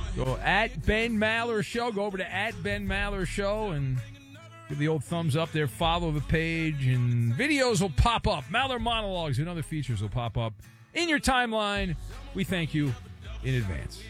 Go at Ben Maller Show. Go over to at Ben Maller Show and give the old thumbs up there. Follow the page, and videos will pop up. Maller monologues and other features will pop up in your timeline. We thank you in advance.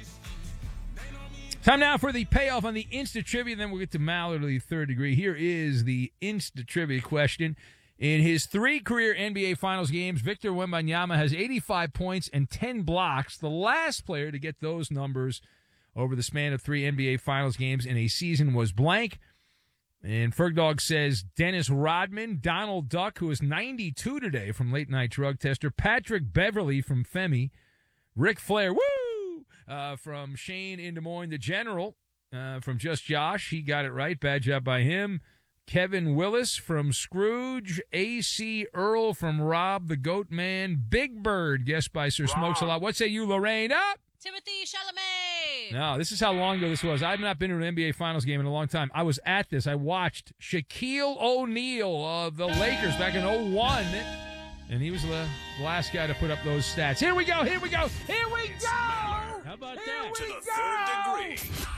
Time now for the payoff on the Insta Trivia. Then we'll get to Maller to the third degree. Here is the Insta Trivia question. In his 3 career NBA Finals games, Victor Wembanyama has 85 points and 10 blocks. The last player to get those numbers over the span of 3 NBA Finals games in a season was blank. And Fergdog says Dennis Rodman, Donald Duck, who is 92 today from Late Night Drug Tester, Patrick Beverly from Femi, Ric Flair, woo, from Shane in Des Moines, the General from Just Josh, he got it right, bad job by him. Kevin Willis from Scrooge, A.C. Earl from Rob the Goat Man, Big Bird, guest by Sir Smokes a Lot. What say you, Lorraine? Up! Timothy Chalamet. No, this is how long ago this was. I've not been to an NBA Finals game in a long time. I was at this. I watched Shaquille O'Neal of the Lakers back in 2001, and he was the last guy to put up those stats. Here we go, here we go, here we go! How about that? To the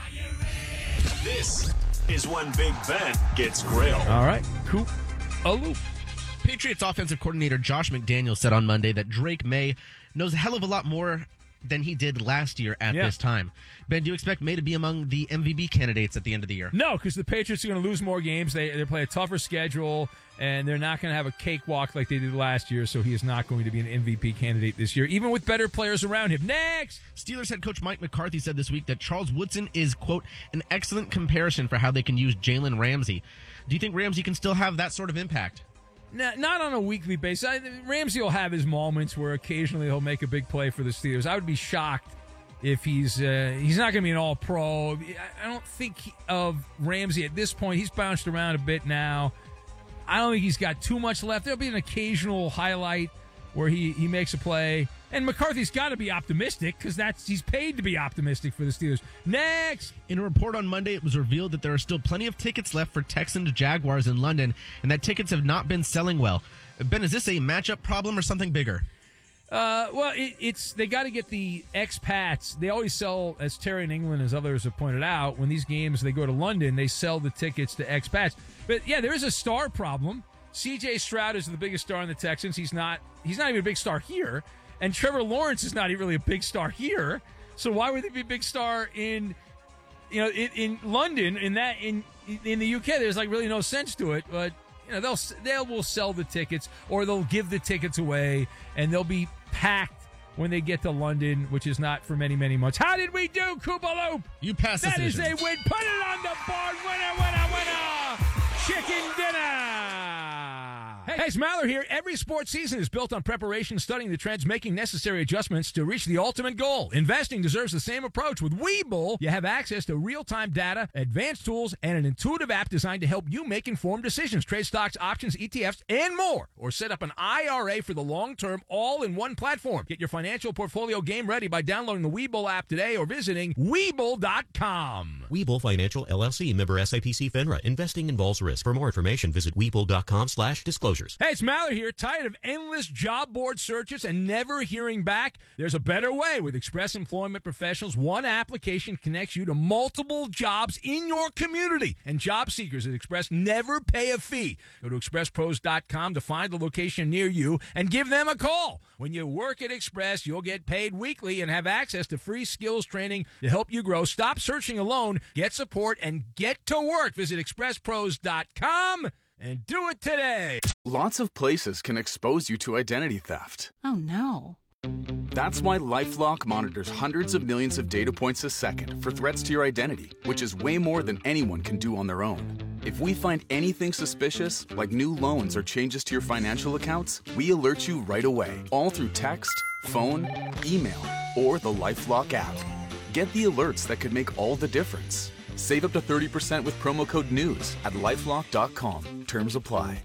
third degree. This is when Big Ben gets grilled. All right, cool. A loop. Patriots offensive coordinator Josh McDaniels said on Monday that Drake May knows a hell of a lot more than he did last year at this time. Ben, do you expect May to be among the MVP candidates at the end of the year? No, because the Patriots are going to lose more games. They play a tougher schedule, and they're not going to have a cakewalk like they did last year, so he is not going to be an MVP candidate this year, even with better players around him. Next! Steelers head coach Mike McCarthy said this week that Charles Woodson is, quote, an excellent comparison for how they can use Jalen Ramsey. Do you think Ramsey can still have that sort of impact? Not on a weekly basis. Ramsey will have his moments where occasionally he'll make a big play for the Steelers. I would be shocked if he's not going to be an all-pro. I don't think of Ramsey at this point. He's bounced around a bit now. I don't think he's got too much left. There'll be an occasional highlight where he makes a play. And McCarthy's got to be optimistic because he's paid to be optimistic for the Steelers. Next! In a report on Monday, it was revealed that there are still plenty of tickets left for Texans Jaguars in London, and that tickets have not been selling well. Ben, is this a matchup problem or something bigger? Well, they got to get the expats. They always sell, as Terry in England, as others have pointed out, when these games, they go to London, they sell the tickets to expats. But, yeah, there is a star problem. C.J. Stroud is the biggest star in the Texans. He's not even a big star here. And Trevor Lawrence is not even really a big star here. So why would they be a big star in London? In the UK, there's like really no sense to it. But they will sell the tickets, or they'll give the tickets away, and they'll be packed when they get to London, which is not for many, many months. How did we do, Koopa Loop? You passed this. That is a win. Put it on the board. Winner. Chicken dinner. Hey, it's Maller here. Every sports season is built on preparation, studying the trends, making necessary adjustments to reach the ultimate goal. Investing deserves the same approach. With Webull, you have access to real-time data, advanced tools, and an intuitive app designed to help you make informed decisions. Trade stocks, options, ETFs, and more. Or set up an IRA for the long term, all in one platform. Get your financial portfolio game ready by downloading the Webull app today or visiting Webull.com. Webull Financial, LLC, member SIPC FINRA. Investing involves risk. For more information, visit Webull.com/disclosures. Hey, it's Maller here. Tired of endless job board searches and never hearing back? There's a better way. With Express Employment Professionals, one application connects you to multiple jobs in your community. And job seekers at Express never pay a fee. Go to expresspros.com to find the location near you and give them a call. When you work at Express, you'll get paid weekly and have access to free skills training to help you grow. Stop searching alone. Get support and get to work. Visit expresspros.com and do it today. Lots of places can expose you to identity theft. Oh, no. That's why LifeLock monitors hundreds of millions of data points a second for threats to your identity, which is way more than anyone can do on their own. If we find anything suspicious, like new loans or changes to your financial accounts, we alert you right away, all through text, phone, email, or the LifeLock app. Get the alerts that could make all the difference. Save up to 30% with promo code NEWS at LifeLock.com. Terms apply.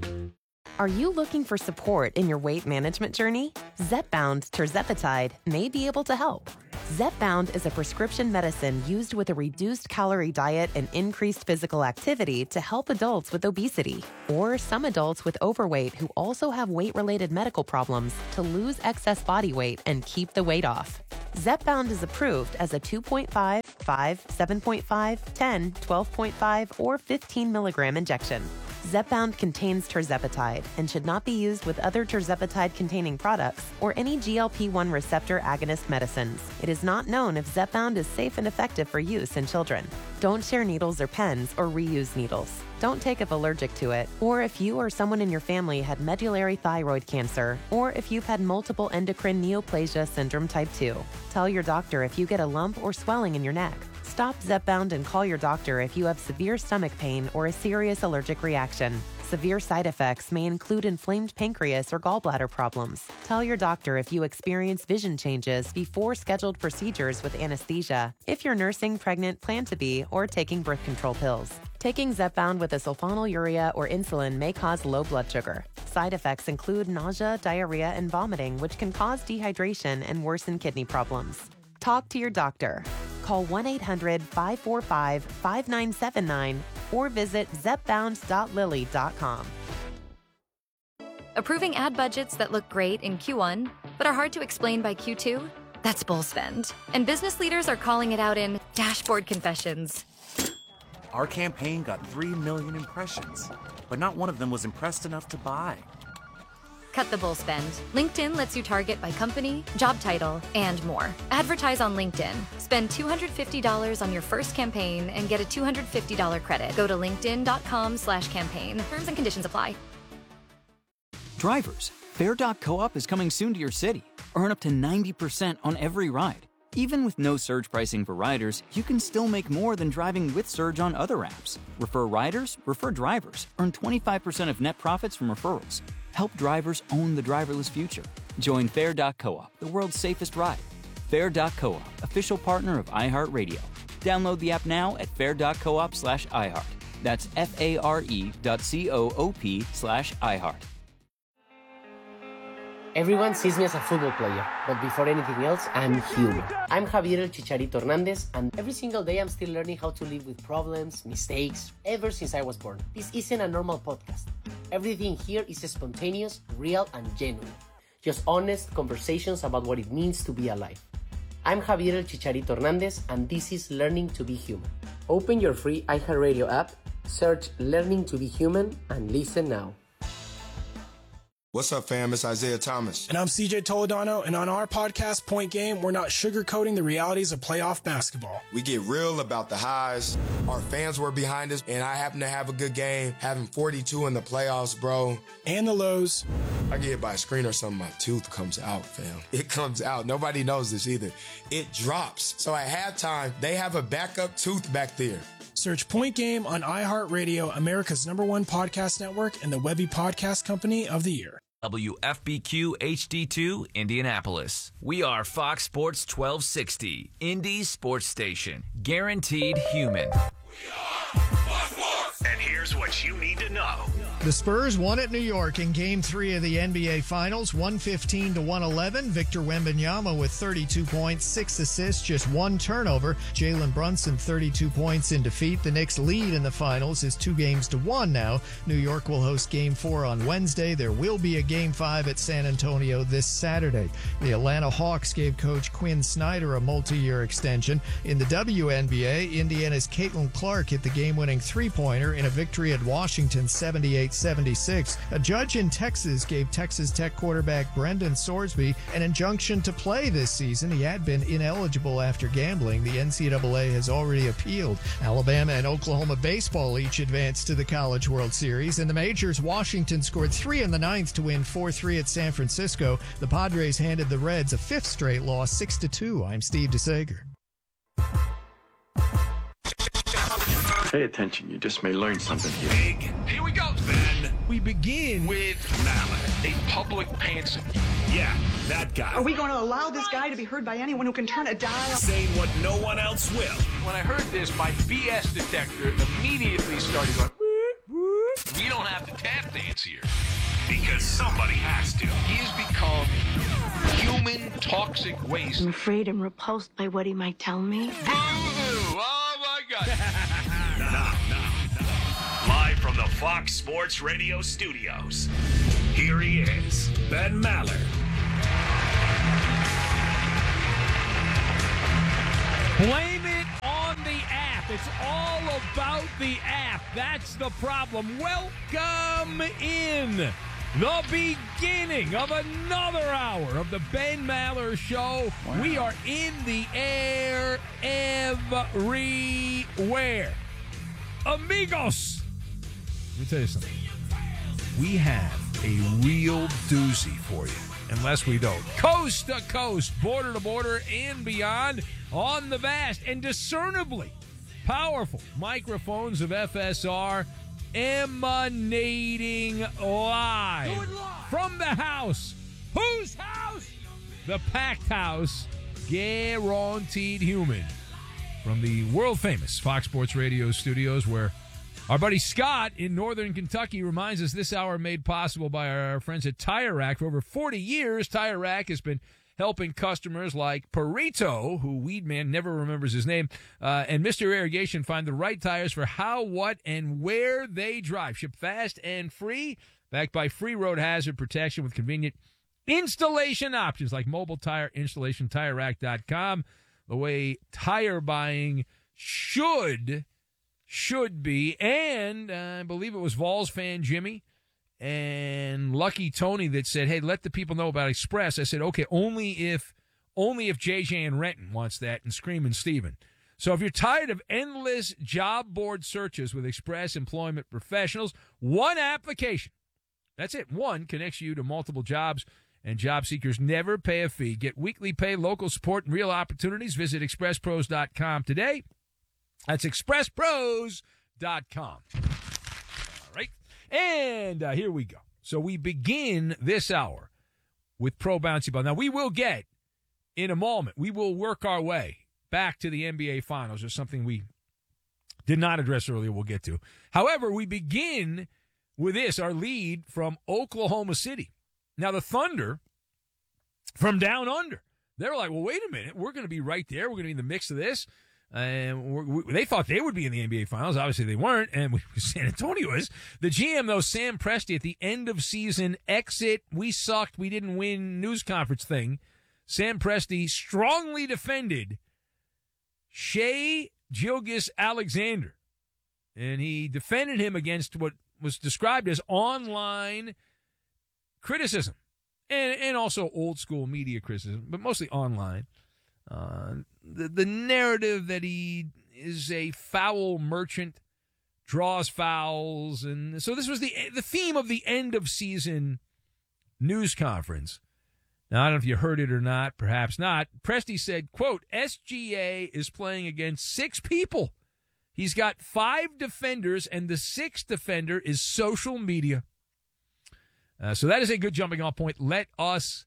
Are you looking for support in your weight management journey? Zepbound tirzepatide may be able to help. Zepbound is a prescription medicine used with a reduced calorie diet and increased physical activity to help adults with obesity or some adults with overweight who also have weight-related medical problems to lose excess body weight and keep the weight off. Zepbound is approved as a 2.5, 5, 7.5, 10, 12.5, or 15 milligram injection. Zepbound contains tirzepatide and should not be used with other tirzepatide-containing products or any GLP-1 receptor agonist medicines. It is not known if Zepbound is safe and effective for use in children. Don't share needles or pens or reuse needles. Don't take if allergic to it, or if you or someone in your family had medullary thyroid cancer, or if you've had multiple endocrine neoplasia syndrome type 2. Tell your doctor if you get a lump or swelling in your neck. Stop Zepbound and call your doctor if you have severe stomach pain or a serious allergic reaction. Severe side effects may include inflamed pancreas or gallbladder problems. Tell your doctor if you experience vision changes before scheduled procedures with anesthesia, if you're nursing, pregnant, plan to be, or taking birth control pills. Taking Zepbound with a sulfonylurea or insulin may cause low blood sugar. Side effects include nausea, diarrhea, and vomiting, which can cause dehydration and worsen kidney problems. Talk to your doctor. Call 1-800-545-5979 or visit zepbound.lilly.com. Approving ad budgets that look great in Q1 but are hard to explain by Q2? That's bull spend. And business leaders are calling it out in dashboard confessions. Our campaign got 3 million impressions, but not one of them was impressed enough to buy. Cut the bull spend. LinkedIn lets you target by company, job title, and more. Advertise on LinkedIn. Spend $250 on your first campaign and get a $250 credit. Go to linkedin.com/campaign. Terms and conditions apply. Drivers, Fare.coop is coming soon to your city. Earn up to 90% on every ride. Even with no surge pricing for riders, you can still make more than driving with Surge on other apps. Refer riders, refer drivers. Earn 25% of net profits from referrals. Help drivers own the driverless future. Join Fare.coop, the world's safest ride. Fare.coop, official partner of iHeartRadio. Download the app now at fare.coop/iHeart. That's FARE.coop/iHeart. Everyone sees me as a football player, but before anything else, I'm human. I'm Javier El Chicharito Hernandez, and every single day I'm still learning how to live with problems, mistakes, ever since I was born. This isn't a normal podcast. Everything here is spontaneous, real, and genuine. Just honest conversations about what it means to be alive. I'm Javier El Chicharito Hernandez, and this is Learning to be Human. Open your free iHeartRadio app, search Learning to be Human, and listen now. What's up, fam? It's Isaiah Thomas. And I'm CJ Toledano, and on our podcast, Point Game, we're not sugarcoating the realities of playoff basketball. We get real about the highs. Our fans were behind us, and I happen to have a good game, having 42 in the playoffs, bro. And the lows. I get hit by a screen or something, my tooth comes out, fam. It comes out. Nobody knows this either. It drops. So at halftime, they have a backup tooth back there. Search Point Game on iHeartRadio, America's #1 podcast network, and the Webby Podcast Company of the Year. WFBQ HD2 Indianapolis. We are Fox Sports 1260, Indy Sports Station. Guaranteed human. And here's what you need to know. The Spurs won at New York in Game 3 of the NBA Finals, 115-111. Victor Wembanyama with 32 points, 6 assists, just 1 turnover. Jalen Brunson, 32 points in defeat. The Knicks' lead in the Finals is 2-1 now. New York will host Game 4 on Wednesday. There will be a Game 5 at San Antonio this Saturday. The Atlanta Hawks gave coach Quinn Snyder a multi-year extension. In the WNBA, Indiana's Caitlin Clark hit the game-winning three-pointer in a victory at Washington 78-76. A judge in Texas gave Texas Tech quarterback Brendan Sorsby an injunction to play this season. He had been ineligible after gambling. The NCAA has already appealed. Alabama and Oklahoma baseball each advanced to the College World Series. In the majors, Washington scored 3 in the 9th to win 4-3 at San Francisco. The Padres handed the Reds a 5th straight loss, 6-2. I'm Steve DeSager. Pay attention, you just may learn something here. Big. Here we go, Ben. We begin with Maller, a public pantser. Yeah, that guy. Are we going to allow this guy to be heard by anyone who can turn a dial? Saying what no one else will. When I heard this, my BS detector immediately started going, we don't have to tap dance here. Because somebody has to. He has become human toxic waste. I'm afraid I'm repulsed by what he might tell me. Boo-hoo! Oh, my God. No. Live from the Fox Sports Radio studios, here he is, Ben Maller. Blame it on the app. It's all about the app. That's the problem. Welcome in the beginning of another hour of the Ben Maller Show. Wow. We are in the air everywhere. Amigos, let me tell you something. We have a real doozy for you. Unless we don't. Coast to coast, border to border, and beyond on the vast and discernibly powerful microphones of FSR emanating live from the house. Whose house? The packed house, guaranteed human. From the world-famous Fox Sports Radio studios, where our buddy Scott in Northern Kentucky reminds us this hour made possible by our friends at Tire Rack. For over 40 years, Tire Rack has been helping customers like Perito, who Weedman never remembers his name, and Mr. Irrigation find the right tires for how, what, and where they drive. Ship fast and free, backed by free road hazard protection with convenient installation options like mobile tire installation, TireRack.com. The way tire buying should be, and I believe it was Vols fan Jimmy and Lucky Tony that said, hey, let the people know about Express. I said, okay, only if JJ and Renton wants that, and Screamin' Steven. So if you're tired of endless job board searches with Express Employment Professionals, one application, that's it, one connects you to multiple jobs, and job seekers never pay a fee. Get weekly pay, local support, and real opportunities. Visit expresspros.com today. That's expresspros.com. All right. And here we go. So we begin this hour with Pro Bouncy Ball. Now, we will get, in a moment, we will work our way back to the NBA Finals. There's something we did not address earlier we'll get to. However, we begin with this, our lead from Oklahoma City. Now, the Thunder from down under, they were like, well, wait a minute. We're going to be right there. We're going to be in the mix of this. And they thought they would be in the NBA Finals. Obviously, they weren't, and San Antonio is. The GM, though, Sam Presti, at the end of season exit, we sucked, we didn't win news conference thing, Sam Presti strongly defended Shai Gilgeous-Alexander, and he defended him against what was described as online criticism and also old-school media criticism, but mostly online. The narrative that he is a foul merchant, draws fouls, and so this was the theme of the end of season news conference. Now, I don't know if you heard it or not, perhaps not. Presti said, quote, SGA is playing against 6 people. He's got 5 defenders, and the 6th defender is social media. So that is a good jumping off point. Let us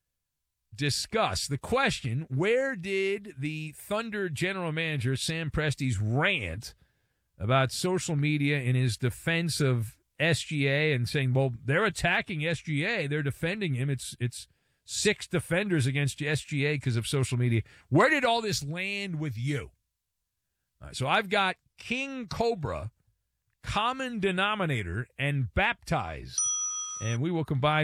discuss the question, where did the Thunder general manager, Sam Presti's rant about social media in his defense of SGA and saying, well, they're attacking SGA, they're defending him, it's 6 defenders against SGA because of social media. Where did all this land with you? All right, so I've got King Cobra, common denominator, and baptized. And we will combine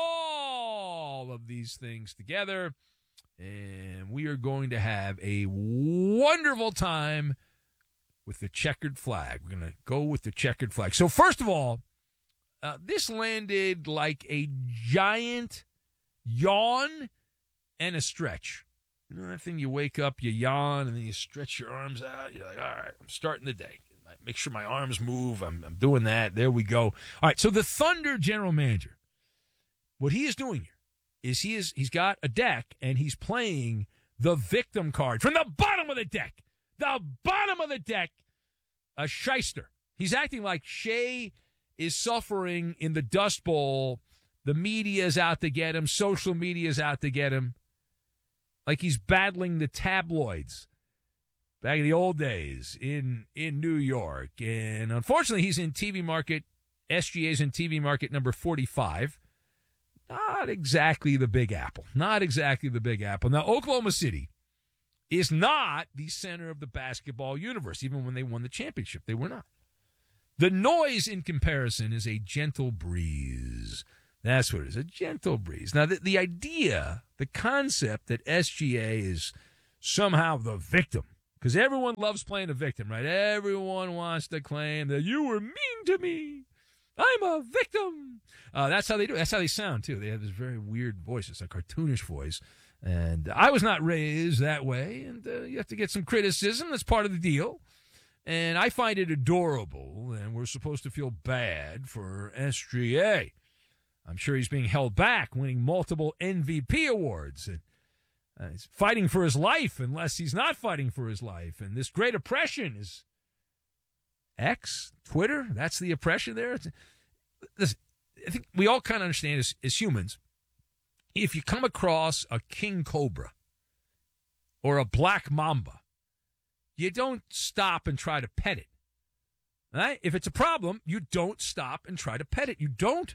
all of these things together, and we are going to have a wonderful time with the checkered flag. We're going to go with the checkered flag. So first of all, this landed like a giant yawn and a stretch. You know that thing, you wake up, you yawn, and then you stretch your arms out. You're like, all right, I'm starting the day. Make sure my arms move. I'm doing that. There we go. All right, so the Thunder general manager, what he is doing here is he's got a deck, and he's playing the victim card from the bottom of the deck. The bottom of the deck, a shyster. He's acting like Shai is suffering in the Dust Bowl. The media is out to get him. Social media is out to get him. Like he's battling the tabloids back in the old days in New York. And unfortunately, he's in TV market. SGA's in TV market number 45. Not exactly the Big Apple. Not exactly the Big Apple. Now, Oklahoma City is not the center of the basketball universe. Even when they won the championship, they were not. The noise in comparison is a gentle breeze. That's what it is, a gentle breeze. Now, the idea, the concept that SGA is somehow the victim. Because everyone loves playing the victim, right? Everyone wants to claim that you were mean to me. I'm a victim. That's how they do it. That's how they sound, too. They have this very weird voice. It's a cartoonish voice. And I was not raised that way. And you have to get some criticism. That's part of the deal. And I find it adorable. And we're supposed to feel bad for SGA. I'm sure he's being held back, winning multiple MVP awards. And he's fighting for his life unless he's not fighting for his life. And this great oppression is X, Twitter. That's the oppression there. Listen, I think we all kind of understand as humans, if you come across a king cobra or a black mamba, you don't stop and try to pet it. Right? If it's a problem, you don't stop and try to pet it. You don't.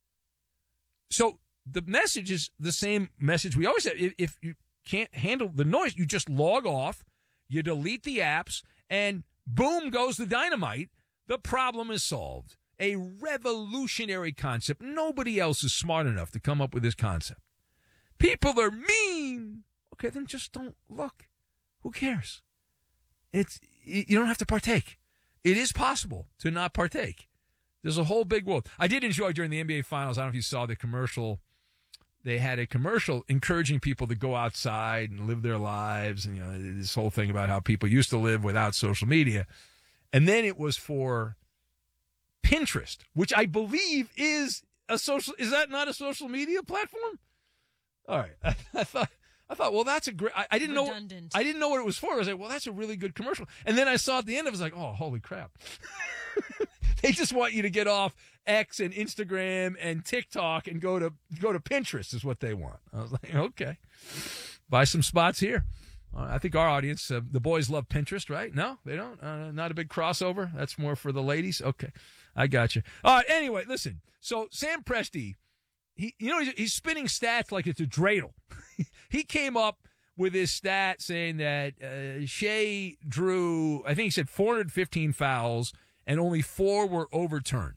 So the message is the same message we always have. If you can't handle the noise, you just log off, you delete the apps, and boom goes the dynamite. The problem is solved. A revolutionary concept. Nobody else is smart enough to come up with this concept. People are mean. Okay, then just don't look. Who cares? You don't have to partake. It is possible to not partake. There's a whole big world. I did enjoy during the NBA Finals. I don't know if you saw the commercial. They had a commercial encouraging people to go outside and live their lives. And, you know, this whole thing about how people used to live without social media. And then it was for Pinterest, which I believe is a social. Is that not a social media platform? All right. I thought, well, that's a great. I didn't know. I didn't know what it was for. I was like, well, that's a really good commercial. And then I saw at the end, I was like, oh, holy crap. They just want you to get off X and Instagram and TikTok and go to Pinterest is what they want. I was like, okay, buy some spots here. I think our audience, the boys love Pinterest, right? No, they don't. Not a big crossover. That's more for the ladies. Okay, I got you. All right. Anyway, listen. So Sam Presti, he's spinning stats like it's a dreidel. He came up with his stat saying that Shea drew, I think he said 415 fouls. And only 4 were overturned.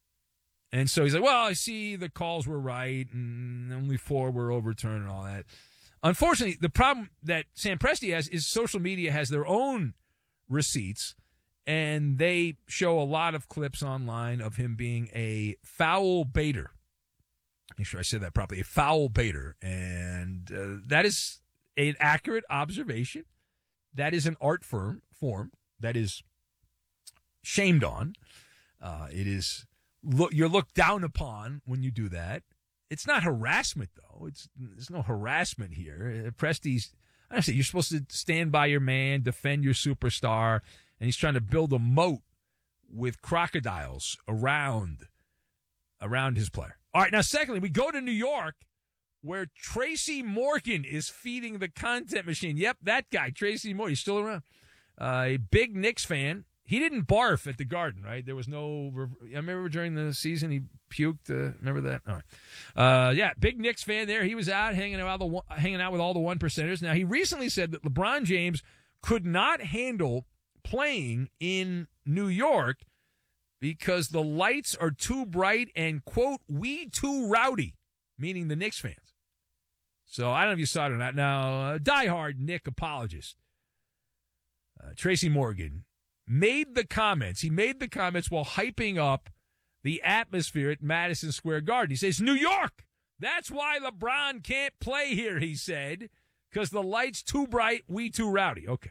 And so he's like, well, I see the calls were right, and only 4 were overturned and all that. Unfortunately, the problem that Sam Presti has is social media has their own receipts, and they show a lot of clips online of him being a foul baiter. Make sure I said that properly, a foul baiter. And that is an accurate observation. That is an art form that is shamed on. It is you're looked down upon when you do that. It's not harassment though. There's no harassment here. Presti's, I say you're supposed to stand by your man, defend your superstar, and he's trying to build a moat with crocodiles around his player. All right, now secondly, we go to New York where Tracy Morgan is feeding the content machine. Yep, that guy, Tracy Morgan, he's still around. A big Knicks fan. He didn't barf at the Garden, right? There was no. I remember during the season he puked. Remember that? All right. Yeah, big Knicks fan there. He was out hanging out with all the one percenters. Now he recently said that LeBron James could not handle playing in New York because the lights are too bright and quote we too rowdy, meaning the Knicks fans. So I don't know if you saw it or not. Now, diehard Knick apologist Tracy Morgan made the comments. He made the comments while hyping up the atmosphere at Madison Square Garden. He says, New York, that's why LeBron can't play here, he said, because the light's too bright, we too rowdy. Okay.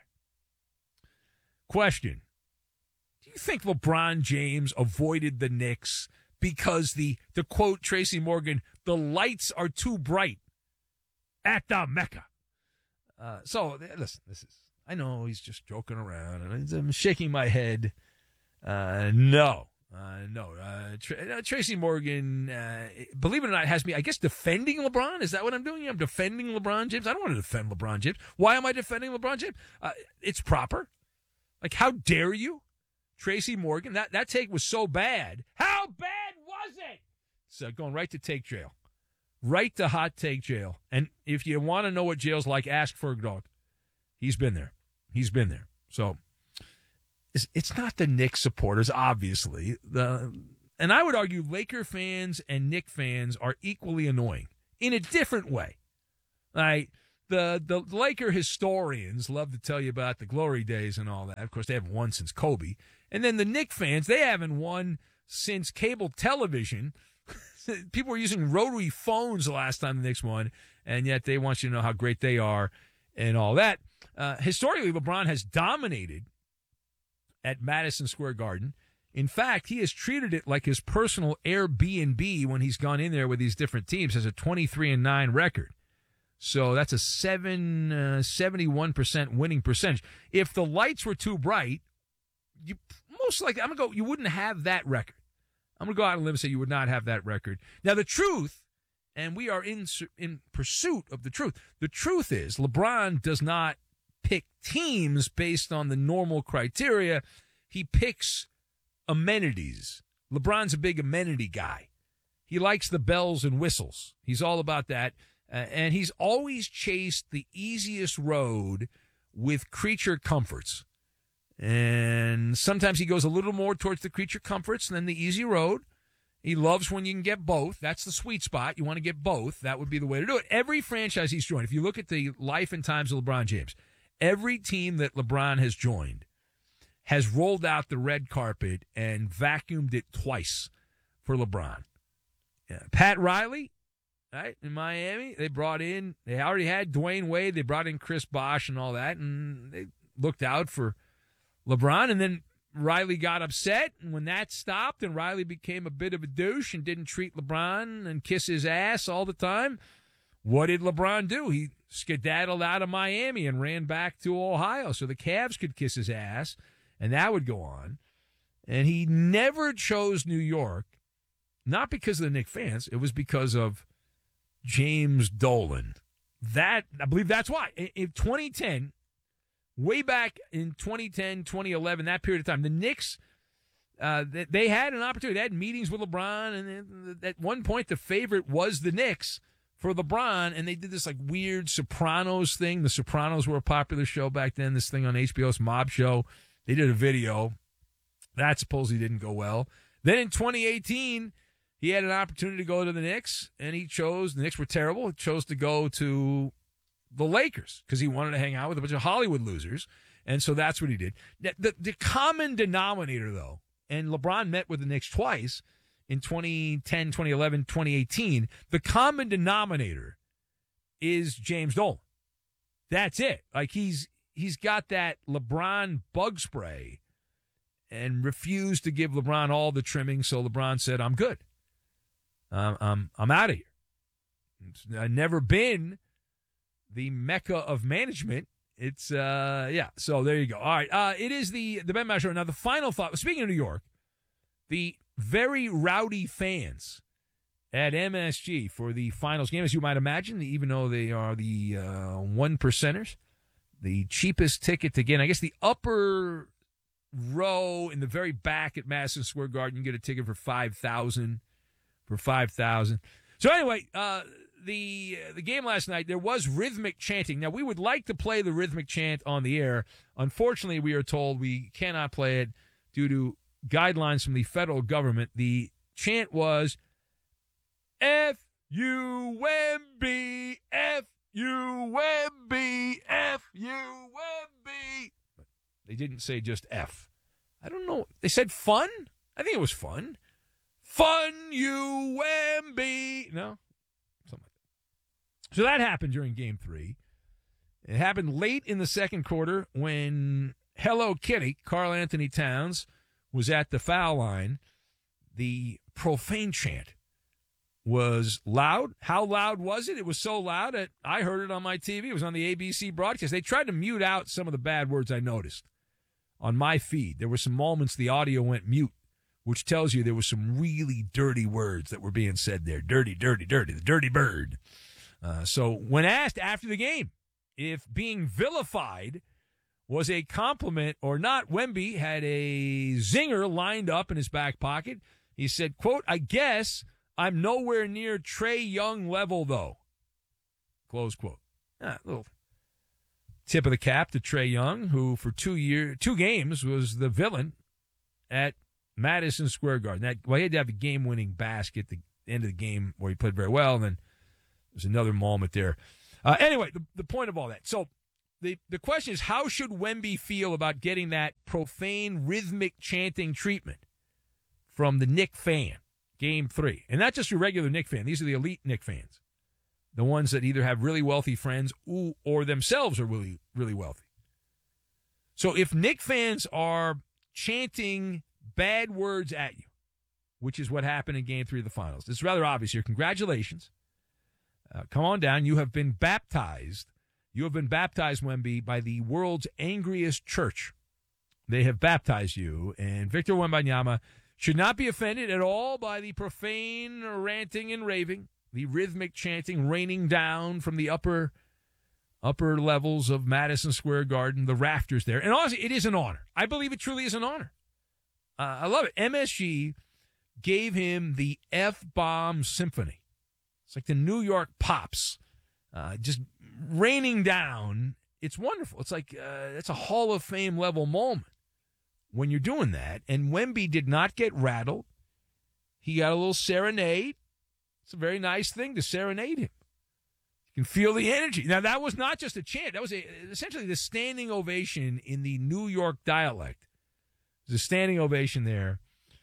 Question. Do you think LeBron James avoided the Knicks because to quote Tracy Morgan, the lights are too bright at the Mecca? So, listen, I know he's just joking around, and I'm shaking my head. No. Tracy Morgan, believe it or not, has me, I guess, defending LeBron. Is that what I'm doing? I'm defending LeBron James. I don't want to defend LeBron James. Why am I defending LeBron James? It's proper. Like, how dare you? Tracy Morgan, that take was so bad. How bad was it? So going right to take jail. Right to hot take jail. And if you want to know what jail's like, ask Ferg Dog. He's been there. So it's not the Knicks supporters, obviously. And I would argue Laker fans and Knicks fans are equally annoying in a different way. Like, the Laker historians love to tell you about the glory days and all that. Of course, they haven't won since Kobe. And then the Knicks fans, they haven't won since cable television. People were using rotary phones the last time the Knicks won, and yet they want you to know how great they are and all that. Historically, LeBron has dominated at Madison Square Garden. In fact, he has treated it like his personal Airbnb when he's gone in there with these different teams. Has a 23-9 record. So that's a 71% winning percentage. If the lights were too bright, you most likely, you wouldn't have that record. I'm going to go out on a limb and say you would not have that record. Now, the truth, and we are in pursuit of the truth. The truth is LeBron does not pick teams based on the normal criteria. He picks amenities. LeBron's a big amenity guy. He likes the bells and whistles. He's all about that. And he's always chased the easiest road with creature comforts. And sometimes he goes a little more towards the creature comforts than the easy road. He loves when you can get both. That's the sweet spot. You want to get both. That would be the way to do it. Every franchise he's joined, if you look at the life and times of LeBron James, every team that LeBron has joined has rolled out the red carpet and vacuumed it twice for LeBron. Pat Riley, right, in Miami, they already had Dwayne Wade, they brought in Chris Bosh and all that, and they looked out for LeBron, and then Riley got upset, and when that stopped and Riley became a bit of a douche and didn't treat LeBron and kiss his ass all the time, what did LeBron do? He skedaddled out of Miami and ran back to Ohio so the Cavs could kiss his ass, and that would go on. And he never chose New York, not because of the Knicks fans. It was because of James Dolan. I believe that's why. In 2010, way back in 2010, 2011, that period of time, the Knicks, they had an opportunity. They had meetings with LeBron, and at one point the favorite was the Knicks for LeBron, and they did this like weird Sopranos thing. The Sopranos were a popular show back then, this thing on HBO's Mob Show. They did a video. That supposedly didn't go well. Then in 2018, he had an opportunity to go to the Knicks, and the Knicks were terrible, he chose to go to the Lakers because he wanted to hang out with a bunch of Hollywood losers, and so that's what he did. The common denominator, though, and LeBron met with the Knicks twice in 2010, 2011, 2018, the common denominator is James Dolan. That's it. Like he's got that LeBron bug spray and refused to give LeBron all the trimming, so LeBron said, I'm good. I'm out of here. I've never been the mecca of management. It's, so there you go. All right. It is the Ben Maller Show. Now, the final thought, speaking of New York, the very rowdy fans at MSG for the finals game, as you might imagine, even though they are the one percenters, the cheapest ticket to get, I guess the upper row in the very back at Madison Square Garden, you get a ticket for $5,000. So anyway, the game last night, there was rhythmic chanting. Now, we would like to play the rhythmic chant on the air. Unfortunately, we are told we cannot play it due to guidelines from the federal government. The chant was F-U-M-B, F-U-M-B, F-U-M-B. But they didn't say just F. I don't know. They said fun? I think it was fun. Fun, U-M-B. No? Something like that. So that happened during Game 3. It happened late in the second quarter when Hello Kitty, Karl Anthony Towns, was at the foul line. The profane chant was loud. How loud was it? It was so loud that I heard it on my TV. It was on the ABC broadcast. They tried to mute out some of the bad words I noticed on my feed. There were some moments the audio went mute, which tells you there was some really dirty words that were being said there. Dirty, dirty, dirty, the dirty bird. So when asked after the game if being vilified was a compliment or not, Wemby had a zinger lined up in his back pocket. He said, quote, I guess I'm nowhere near Trae Young level, though. Close quote. A little tip of the cap to Trae Young, who for 2 games was the villain at Madison Square Garden. He had to have a game-winning basket at the end of the game where he played very well, and then there's another moment there. Anyway, the point of all that. So the question is, how should Wemby feel about getting that profane, rhythmic chanting treatment from the Knick fan, Game 3? And not just your regular Knick fan. These are the elite Knick fans, the ones that either have really wealthy friends or themselves are really, really wealthy. So if Knick fans are chanting bad words at you, which is what happened in Game 3 of the finals, it's rather obvious here. Congratulations. Come on down. You have been baptized. You have been baptized, Wemby, by the world's angriest church. They have baptized you, and Victor Wembanyama should not be offended at all by the profane ranting and raving, the rhythmic chanting raining down from the upper levels of Madison Square Garden, the rafters there. And honestly, it is an honor. I believe it truly is an honor. I love it. MSG gave him the F-bomb symphony. It's like the New York Pops, just raining down. It's wonderful. It's like it's a Hall of Fame level moment when you're doing that. And Wemby did not get rattled. He got a little serenade. It's a very nice thing to serenade him. You can feel the energy. Now, that was not just a chant. That was essentially the standing ovation in the New York dialect. There's a standing ovation there.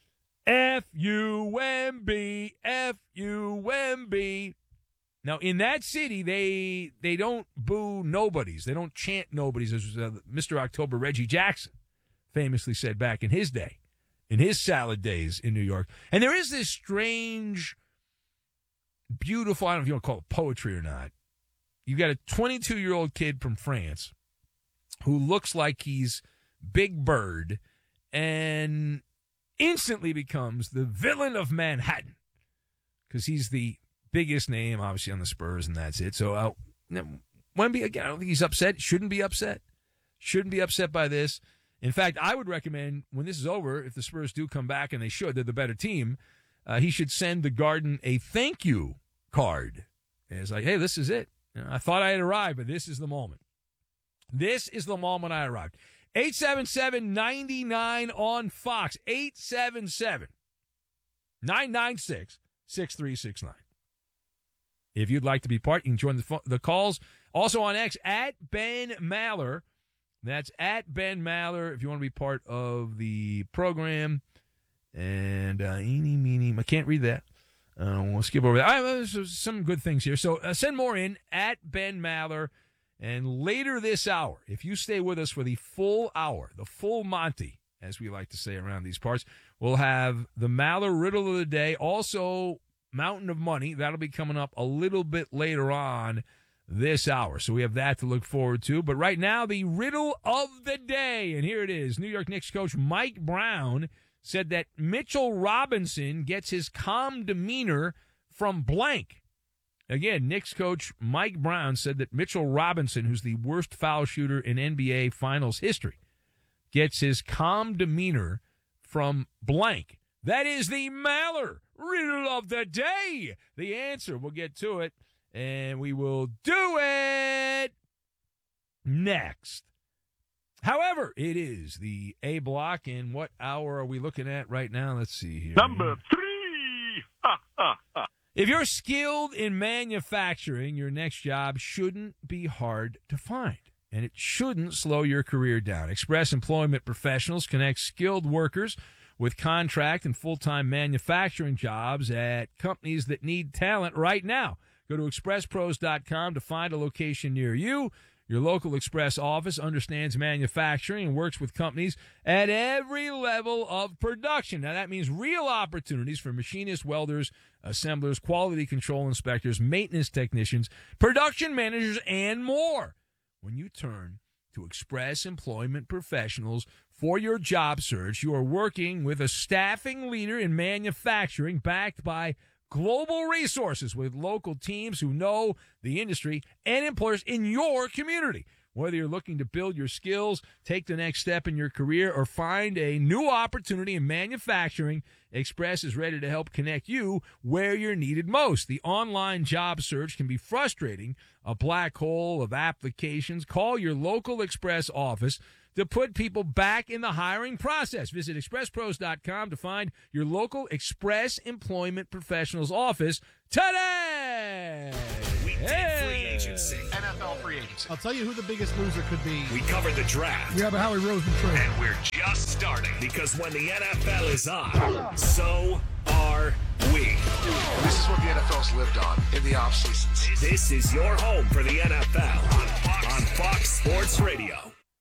F-U Wemby, F-U Wemby. Now, in that city, they don't boo nobodies. They don't chant nobodies, as Mr. October Reggie Jackson famously said back in his day, in his salad days in New York. And there is this strange, beautiful, I don't know if you want to call it poetry or not. You got a 22-year-old kid from France who looks like he's Big Bird and instantly becomes the villain of Manhattan because he's the biggest name, obviously, on the Spurs, and that's it. So, Wemby, again, I don't think he's upset. Shouldn't be upset. Shouldn't be upset by this. In fact, I would recommend, when this is over, if the Spurs do come back, and they should, they're the better team, he should send the Garden a thank you card. And it's like, hey, this is it. I thought I had arrived, but this is the moment. This is the moment I arrived. 877-99 on Fox. 877-996-6369. If you'd like to be part, you can join the calls. Also on X, at Ben Maller. That's at Ben Maller if you want to be part of the program. And eeny, meeny, I can't read that. We'll skip over that. There's some good things here. So send more in at Ben Maller. And later this hour, if you stay with us for the full hour, the full Monty, as we like to say around these parts, we'll have the Maller Riddle of the Day. Also, Mountain of Money. That'll be coming up a little bit later on this hour. So we have that to look forward to. But right now, the Riddle of the Day. And here it is. New York Knicks coach Mike Brown said that Mitchell Robinson gets his calm demeanor from blank. Again, Knicks coach Mike Brown said that Mitchell Robinson, who's the worst foul shooter in NBA Finals history, gets his calm demeanor from blank. That is the Maller Riddle of the Day. The answer, we'll get to it, and we will do it next. However, it is the A block, and what hour are we looking at right now? Let's see here. Number 3. If you're skilled in manufacturing, your next job shouldn't be hard to find, and it shouldn't slow your career down. Express Employment Professionals connect skilled workers with contract and full-time manufacturing jobs at companies that need talent right now. Go to expresspros.com to find a location near you. Your local Express office understands manufacturing and works with companies at every level of production. Now, that means real opportunities for machinists, welders, assemblers, quality control inspectors, maintenance technicians, production managers, and more. When you turn to Express Employment Professionals for your job search, you are working with a staffing leader in manufacturing backed by global resources with local teams who know the industry and employers in your community. Whether you're looking to build your skills, take the next step in your career, or find a new opportunity in manufacturing, Express is ready to help connect you where you're needed most. The online job search can be frustrating, a black hole of applications. Call your local Express office to put people back in the hiring process. Visit expresspros.com to find your local Express Employment Professionals office today. We did for you. agency. NFL free agency. I'll tell you who the biggest loser could be. We covered the draft. Yeah, but Howie Roseman trade. And we're just starting because when the NFL is on, so are we. This is what the NFL's lived on in the off seasons. This is your home for the NFL on Fox Sports Radio.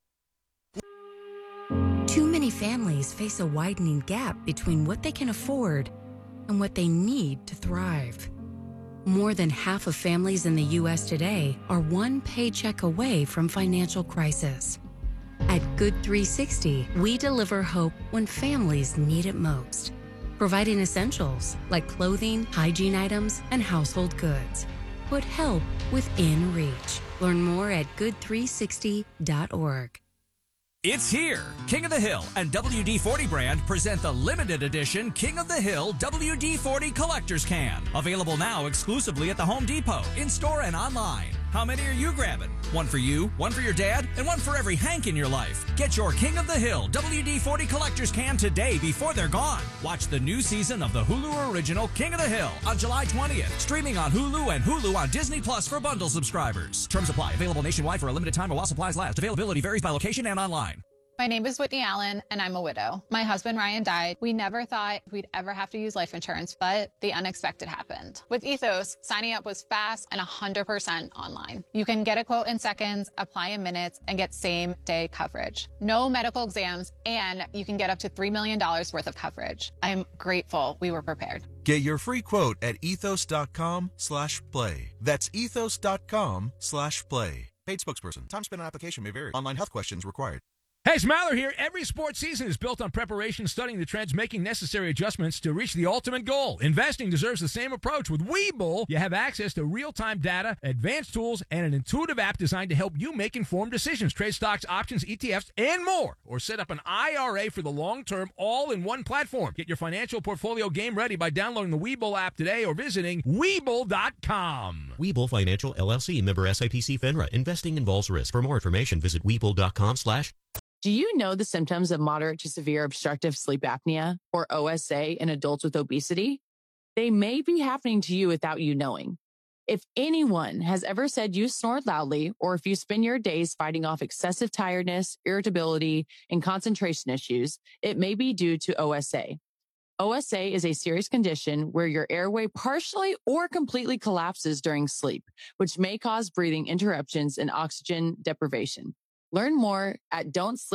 Too many families face a widening gap between what they can afford and what they need to thrive. More than half of families in the U.S. today are one paycheck away from financial crisis. At Good 360, we deliver hope when families need it most, providing essentials like clothing, hygiene items, and household goods. Put help within reach. Learn more at good360.org. It's here. King of the Hill and WD-40 brand present the limited edition King of the Hill WD-40 Collector's Can. Available now exclusively at the Home Depot, in-store and online. How many are you grabbing? One for you, one for your dad, and one for every Hank in your life. Get your King of the Hill WD-40 Collector's Can today before they're gone. Watch the new season of the Hulu original King of the Hill on July 20th. Streaming on Hulu and Hulu on Disney Plus for bundle subscribers. Terms apply. Available nationwide for a limited time while supplies last. Availability varies by location and online. My name is Whitney Allen, and I'm a widow. My husband, Ryan, died. We never thought we'd ever have to use life insurance, but the unexpected happened. With Ethos, signing up was fast and 100% online. You can get a quote in seconds, apply in minutes, and get same-day coverage. No medical exams, and you can get up to $3 million worth of coverage. I'm grateful we were prepared. Get your free quote at ethos.com/play. That's ethos.com/play. Paid spokesperson. Time spent on application may vary. Online health questions required. Hey, it's Maller here. Every sports season is built on preparation, studying the trends, making necessary adjustments to reach the ultimate goal. Investing deserves the same approach. With Webull, you have access to real-time data, advanced tools, and an intuitive app designed to help you make informed decisions. Trade stocks, options, ETFs, and more. Or set up an IRA for the long term, all in one platform. Get your financial portfolio game ready by downloading the Webull app today or visiting Webull.com. Webull Financial, LLC, member SIPC FINRA. Investing involves risk. For more information, visit Webull.com/. Do you know the symptoms of moderate to severe obstructive sleep apnea, or OSA, in adults with obesity? They may be happening to you without you knowing. If anyone has ever said you snore loudly, or if you spend your days fighting off excessive tiredness, irritability, and concentration issues, it may be due to OSA. OSA is a serious condition where your airway partially or completely collapses during sleep, which may cause breathing interruptions and oxygen deprivation. Learn more at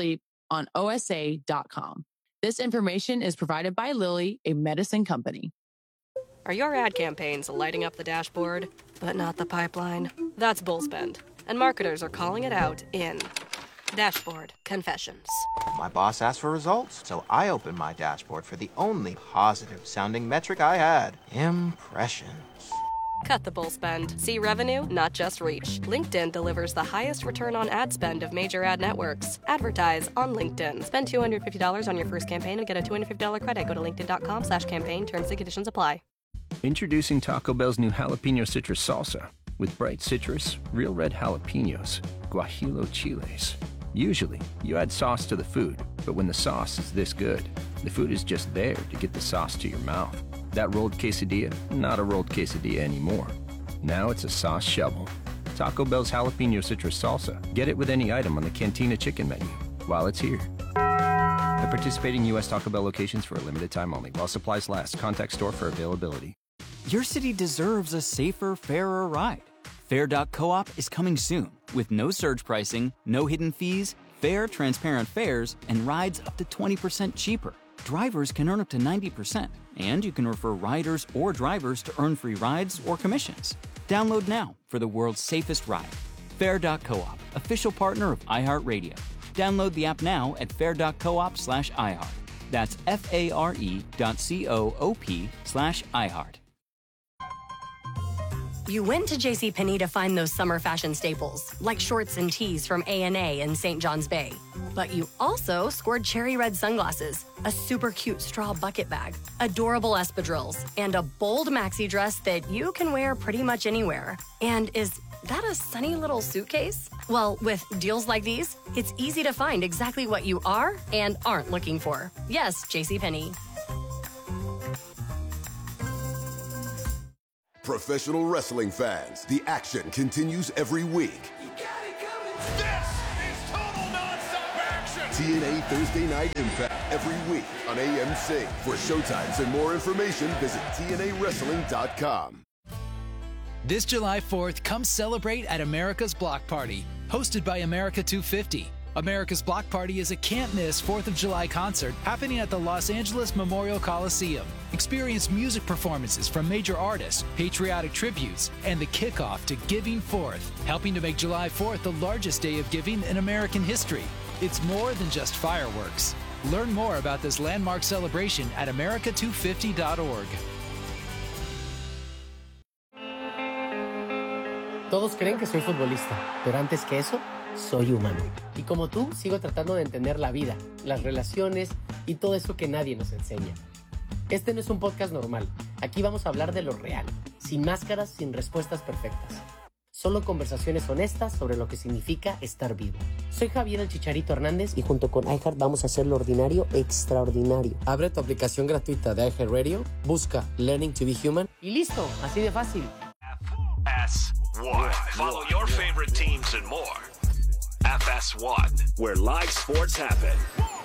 don'tsleeponosa.com. This information is provided by Lilly, a medicine company. Are your ad campaigns lighting up the dashboard, but not the pipeline? That's Bullspend, and marketers are calling it out in Dashboard Confessions. My boss asked for results, so I opened my dashboard for the only positive-sounding metric I had: impressions. Cut the bull spend. See revenue, not just reach. LinkedIn delivers the highest return on ad spend of major ad networks. Advertise on LinkedIn. Spend $250 on your first campaign and get a $250 credit. Go to linkedin.com/campaign. Terms and conditions apply. Introducing Taco Bell's new jalapeno citrus salsa. With bright citrus, real red jalapenos, guajillo chiles. Usually, you add sauce to the food, but when the sauce is this good, the food is just there to get the sauce to your mouth. That rolled quesadilla, not a rolled quesadilla anymore. Now it's a sauce shovel. Taco Bell's jalapeno citrus salsa. Get it with any item on the Cantina chicken menu while it's here. At participating U.S. Taco Bell locations for a limited time only. While supplies last. Contact store for availability. Your city deserves a safer, fairer ride. Fair.coop is coming soon with no surge pricing, no hidden fees, fair, transparent fares, and rides up to 20% cheaper. Drivers can earn up to 90%, and you can refer riders or drivers to earn free rides or commissions. Download now for the world's safest ride. Fair.coop, official partner of iHeartRadio. Download the app now at fair.coop/iHeart. That's FARE.coop/iHeart. You went to JCPenney to find those summer fashion staples, like shorts and tees from A&A and St. John's Bay. But you also scored cherry red sunglasses, a super cute straw bucket bag, adorable espadrilles, and a bold maxi dress that you can wear pretty much anywhere. And is that a sunny little suitcase? Well, with deals like these, it's easy to find exactly what you are and aren't looking for. Yes, JCPenney. Professional wrestling fans, the action continues every week. This is total nonstop action. TNA Thursday Night Impact every week on AMC. For showtimes and more information, visit TNAWrestling.com. This July 4th, come celebrate at America's Block Party, hosted by America 250. America's Block Party is a can't-miss 4th of July concert happening at the Los Angeles Memorial Coliseum. Experience music performances from major artists, patriotic tributes, and the kickoff to Giving Forth, helping to make July 4th the largest day of giving in American history. It's more than just fireworks. Learn more about this landmark celebration at america250.org. Todos creen que soy futbolista, pero antes que eso, soy humano. Y como tú, sigo tratando de entender la vida, las relaciones y todo eso que nadie nos enseña. Este no es un podcast normal. Aquí vamos a hablar de lo real, sin máscaras, sin respuestas perfectas. Solo conversaciones honestas sobre lo que significa estar vivo. Soy Javier el Chicharito Hernández y junto con iHeart vamos a hacer lo ordinario extraordinario. Abre tu aplicación gratuita de iHeartRadio, busca Learning to be Human y listo, así de fácil. FS1. Follow your favorite teams and more. FS1, where live sports happen.